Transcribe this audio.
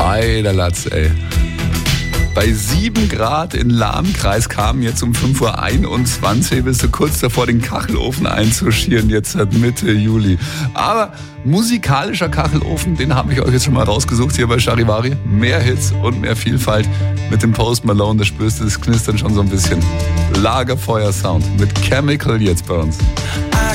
Eiderlatz, ey. Bei 7 Grad in Lahmkreis kamen jetzt um 5:21 Uhr. Bist du kurz davor, den Kachelofen einzuschieren, jetzt seit Mitte Juli. Aber musikalischer Kachelofen, den habe ich euch jetzt schon mal rausgesucht hier bei Charivari. Mehr Hits und mehr Vielfalt mit dem Post Malone. Da spürst du das Knistern schon so ein bisschen. Lagerfeuer-Sound mit Chemical jetzt bei uns.